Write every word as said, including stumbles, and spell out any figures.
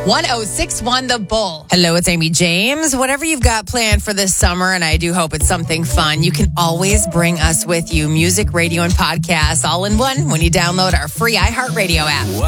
one oh six one The Bull. Hello, it's Amy James. Whatever you've got planned for this summer, and I do hope it's something fun, you can always bring us with you. Music, radio, and podcasts all in one when you download our free iHeartRadio app.